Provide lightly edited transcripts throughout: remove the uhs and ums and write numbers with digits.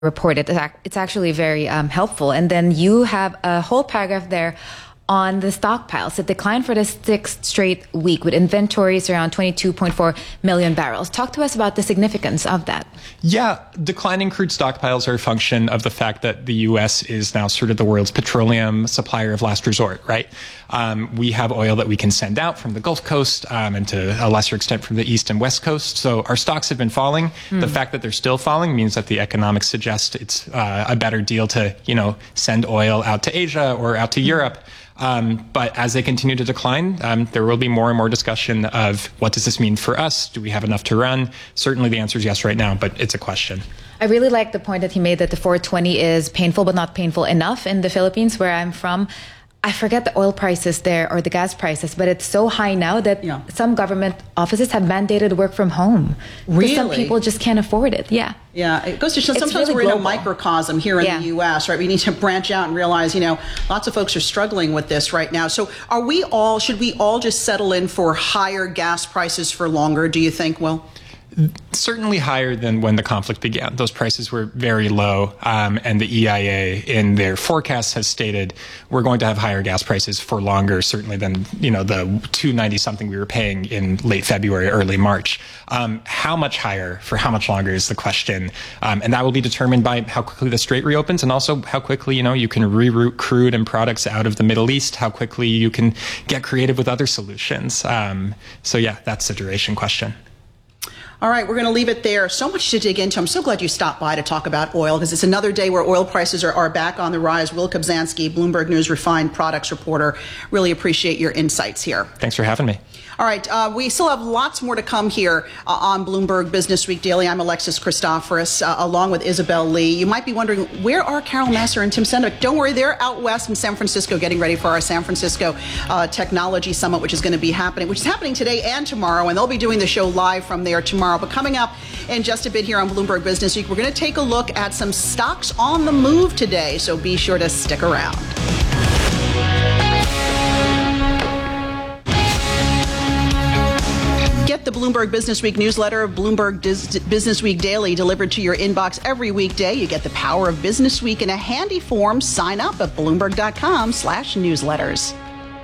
report. It's actually very helpful. And then you have a whole paragraph there on the stockpiles that declined for the sixth straight week with inventories around 22.4 million barrels. Talk to us about the significance of that. Yeah, declining crude stockpiles are a function of the fact that the U.S. is now sort of the world's petroleum supplier of last resort, right? We have oil that we can send out from the Gulf Coast and to a lesser extent from the East and West Coast. So our stocks have been falling. The fact that they're still falling means that the economics suggest it's a better deal to, send oil out to Asia or out to Europe. But as they continue to decline, there will be more and more discussion of what does this mean for us? Do we have enough to run? Certainly the answer is yes right now, but it's a question. I really like the point that he made that the 420 is painful, but not painful enough in the Philippines, where I'm from. I forget the oil prices there or the gas prices, but it's so high now that some government offices have mandated work from home. Really? Some people just can't afford it. Yeah. Yeah, it goes to show sometimes really we're in a microcosm here in the U.S., right? We need to branch out and realize, lots of folks are struggling with this right now. So should we all just settle in for higher gas prices for longer, do you think, Will? Certainly higher than when the conflict began. Those prices were very low, and the EIA in their forecasts has stated we're going to have higher gas prices for longer, certainly than the $2.90 something we were paying in late February, early March. How much higher for how much longer is the question, and that will be determined by how quickly the strait reopens, and also how quickly you can reroute crude and products out of the Middle East, how quickly you can get creative with other solutions. So yeah, that's the duration question. All right, we're going to leave it there. So much to dig into. I'm so glad you stopped by to talk about oil, because it's another day where oil prices are back on the rise. Will Kobzanski, Bloomberg News refined products reporter. Really appreciate your insights here. Thanks for having me. All right, we still have lots more to come here on Bloomberg Business Week Daily. I'm Alexis Christoforous, along with Isabel Lee. You might be wondering, where are Carol Massar and Tim Sendak? Don't worry, they're out west in San Francisco getting ready for our San Francisco Technology Summit, which is happening today and tomorrow, and they'll be doing the show live from there tomorrow. But coming up in just a bit here on Bloomberg Business Week, we're going to take a look at some stocks on the move today, so be sure to stick around. Get the Bloomberg Business Week newsletter, Bloomberg Business Week Daily, delivered to your inbox every weekday. You get the power of Business Week in a handy form. Sign up at Bloomberg.com/newsletters.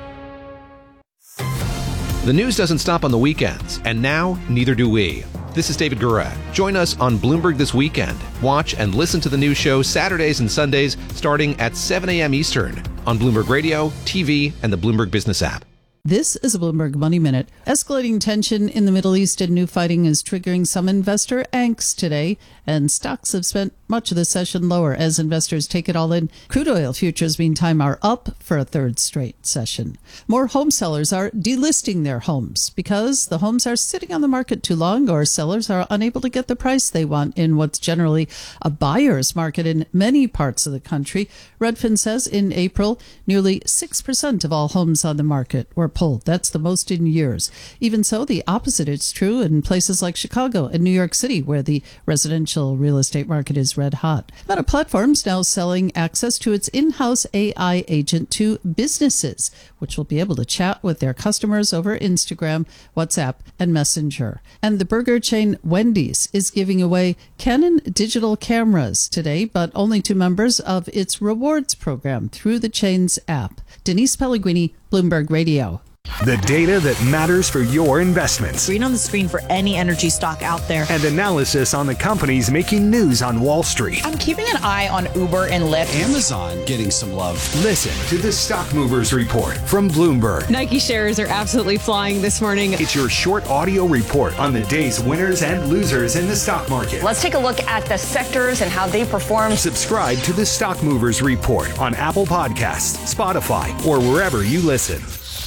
The news doesn't stop on the weekends, and now neither do we. This is David Gura. Join us on Bloomberg This Weekend. Watch and listen to the news show Saturdays and Sundays starting at 7 a.m. Eastern on Bloomberg Radio, TV, and the Bloomberg Business app. This is a Bloomberg Money Minute. Escalating tension in the Middle East and new fighting is triggering some investor angst today, and stocks have spent much of the session lower as investors take it all in. Crude oil futures, meantime, are up for a third straight session. More home sellers are delisting their homes because the homes are sitting on the market too long, or sellers are unable to get the price they want in what's generally a buyer's market in many parts of the country. Redfin says in April, nearly 6% of all homes on the market were pulled. That's the most in years. Even so, the opposite is true in places like Chicago and New York City, where the residential real estate market is red hot. Meta Platforms now selling access to its in-house AI agent to businesses, which will be able to chat with their customers over Instagram, WhatsApp, and Messenger. And the burger chain Wendy's is giving away Canon digital cameras today, but only to members of its rewards program through the chain's app. Denise Pellegrini, Bloomberg Radio. The data that matters for your investments. Read on the screen for any energy stock out there. And analysis on the companies making news on Wall Street. I'm keeping an eye on Uber and Lyft. Amazon getting some love. Listen to the Stock Movers Report from Bloomberg. Nike shares are absolutely flying this morning. It's your short audio report on the day's winners and losers in the stock market. Let's take a look at the sectors and how they perform. Subscribe to the Stock Movers Report on Apple Podcasts, Spotify, or wherever you listen.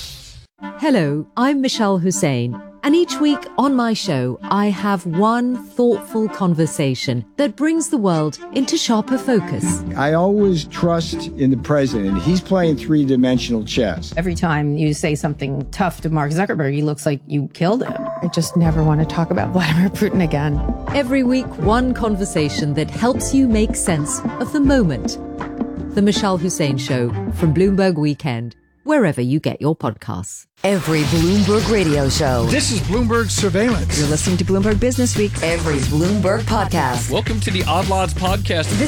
Hello, I'm Michelle Hussein, and each week on my show, I have one thoughtful conversation that brings the world into sharper focus. I always trust in the president. He's playing three-dimensional chess. Every time you say something tough to Mark Zuckerberg, he looks like you killed him. I just never want to talk about Vladimir Putin again. Every week, one conversation that helps you make sense of the moment. The Michelle Hussein Show from Bloomberg Weekend. wherever you get your podcasts. Every Bloomberg radio show. This is Bloomberg Surveillance. You're listening to Bloomberg Business Week. Every Bloomberg podcast. Welcome to the Odd Lots podcast.